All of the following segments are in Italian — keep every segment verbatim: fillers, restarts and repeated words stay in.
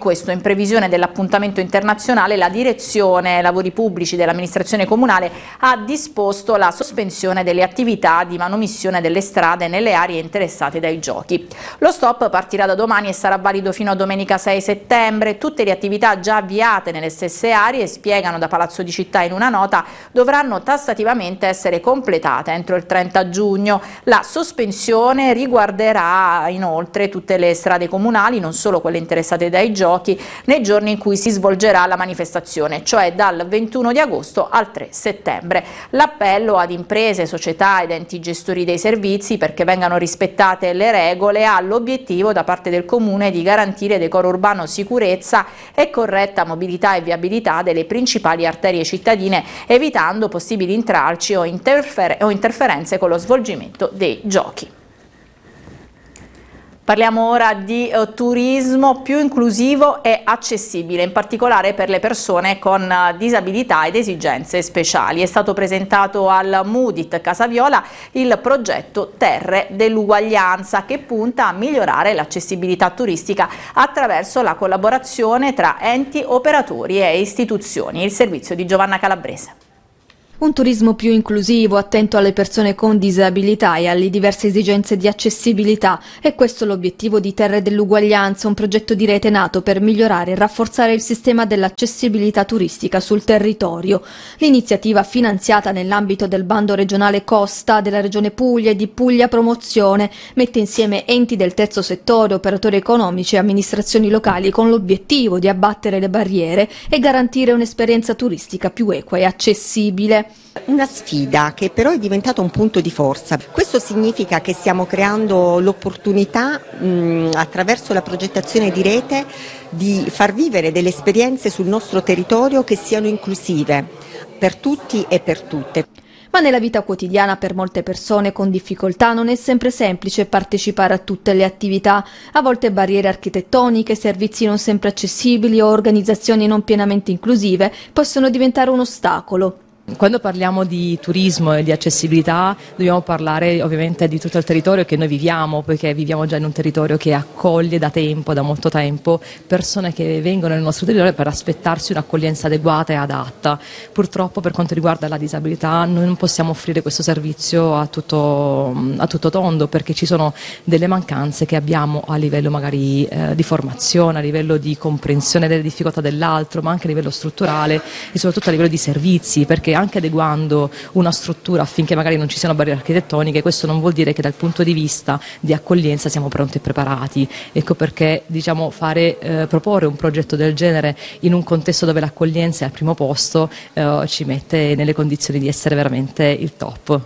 questo, in previsione dell'appuntamento internazionale, la Direzione Lavori Pubblici dell'amministrazione comunale ha disposto la sospensione delle attività di manomissione delle strade nelle aree interessate dai giochi. Lo stop partirà da domani e sarà valido fino a domenica sei settembre. Tutte le attività già avviate nelle stesse aree, spiegano da Palazzo di Città in una nota, dovranno tassativamente essere completate entro il trenta giugno. La sospensione riguarderà inoltre tutte le strade comunali, non solo quelle interessate dai giochi, nei giorni in cui si svolgerà la manifestazione, cioè dal ventuno di agosto al tre settembre. L'appello ad imprese, società ed enti gestori dei servizi perché vengano rispettate le regole ha l'obiettivo da parte del Comune di garantire decoro urbano, sicurezza e corretta mobilità e viabilità delle principali arterie cittadine, evitando possibili intralci o, interfer- o interferenze con lo svolgimento dei giochi. Parliamo ora di eh, turismo più inclusivo e accessibile, in particolare per le persone con eh, disabilità ed esigenze speciali. È stato presentato al Mudit Casaviola il progetto Terre dell'Uguaglianza, che punta a migliorare l'accessibilità turistica attraverso la collaborazione tra enti, operatori e istituzioni. Il servizio di Giovanna Calabrese. Un turismo più inclusivo, attento alle persone con disabilità e alle diverse esigenze di accessibilità. È questo l'obiettivo di Terre dell'Uguaglianza, un progetto di rete nato per migliorare e rafforzare il sistema dell'accessibilità turistica sul territorio. L'iniziativa, finanziata nell'ambito del bando regionale Costa della Regione Puglia e di Puglia Promozione, mette insieme enti del terzo settore, operatori economici e amministrazioni locali con l'obiettivo di abbattere le barriere e garantire un'esperienza turistica più equa e accessibile. Una sfida che però è diventata un punto di forza. Questo significa che stiamo creando l'opportunità mh, attraverso la progettazione di rete di far vivere delle esperienze sul nostro territorio che siano inclusive per tutti e per tutte. Ma nella vita quotidiana per molte persone con difficoltà non è sempre semplice partecipare a tutte le attività. A volte barriere architettoniche, servizi non sempre accessibili o organizzazioni non pienamente inclusive possono diventare un ostacolo. Quando parliamo di turismo e di accessibilità dobbiamo parlare ovviamente di tutto il territorio che noi viviamo, perché viviamo già in un territorio che accoglie da tempo, da molto tempo, persone che vengono nel nostro territorio per aspettarsi un'accoglienza adeguata e adatta. Purtroppo per quanto riguarda la disabilità noi non possiamo offrire questo servizio a tutto, a tutto tondo, perché ci sono delle mancanze che abbiamo a livello magari eh, di formazione, a livello di comprensione delle difficoltà dell'altro, ma anche a livello strutturale e soprattutto a livello di servizi, perché anche adeguando una struttura affinché magari non ci siano barriere architettoniche, questo non vuol dire che dal punto di vista di accoglienza siamo pronti e preparati. Ecco perché diciamo, fare, eh, proporre un progetto del genere in un contesto dove l'accoglienza è al primo posto eh, ci mette nelle condizioni di essere veramente il top.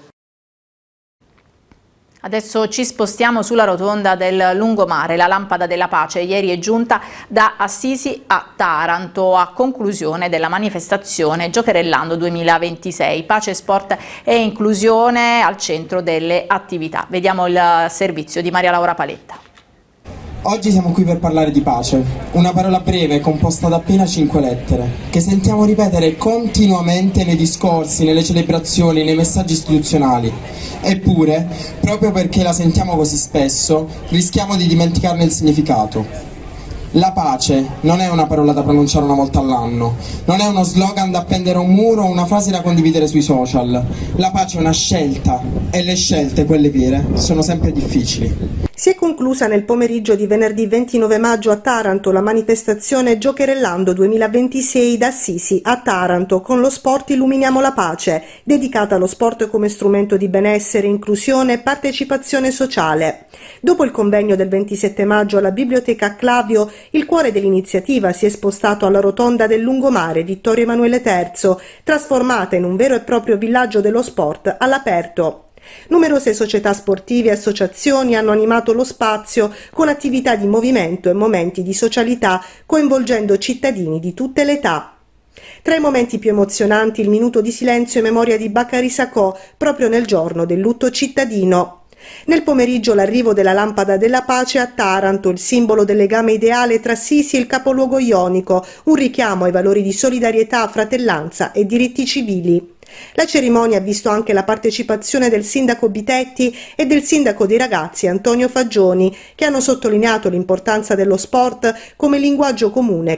Adesso ci spostiamo sulla rotonda del lungomare. La Lampada della Pace ieri è giunta da Assisi a Taranto a conclusione della manifestazione Giocherellando duemilaventisei. Pace, sport e inclusione al centro delle attività. Vediamo il servizio di Maria Laura Paletta. Oggi siamo qui per parlare di pace, una parola breve composta da appena cinque lettere, che sentiamo ripetere continuamente nei discorsi, nelle celebrazioni, nei messaggi istituzionali. Eppure, proprio perché la sentiamo così spesso, rischiamo di dimenticarne il significato. La pace non è una parola da pronunciare una volta all'anno, non è uno slogan da appendere a un muro o una frase da condividere sui social. La pace è una scelta e le scelte, quelle vere, sono sempre difficili. Si è conclusa nel pomeriggio di venerdì ventinove maggio a Taranto la manifestazione Giocherellando duemilaventisei da Assisi a Taranto con lo sport Illuminiamo la Pace, dedicata allo sport come strumento di benessere, inclusione e partecipazione sociale. Dopo il convegno del ventisette maggio alla Biblioteca Clavio, il cuore dell'iniziativa si è spostato alla rotonda del lungomare Vittorio Emanuele terzo, trasformata in un vero e proprio villaggio dello sport all'aperto. Numerose società sportive e associazioni hanno animato lo spazio con attività di movimento e momenti di socialità coinvolgendo cittadini di tutte le età. Tra i momenti più emozionanti il minuto di silenzio in memoria di Bacari Sacco proprio nel giorno del lutto cittadino. Nel pomeriggio l'arrivo della Lampada della Pace a Taranto, il simbolo del legame ideale tra Assisi e il capoluogo ionico, un richiamo ai valori di solidarietà, fratellanza e diritti civili. La cerimonia ha visto anche la partecipazione del sindaco Bitetti e del sindaco dei ragazzi Antonio Fagioni, che hanno sottolineato l'importanza dello sport come linguaggio comune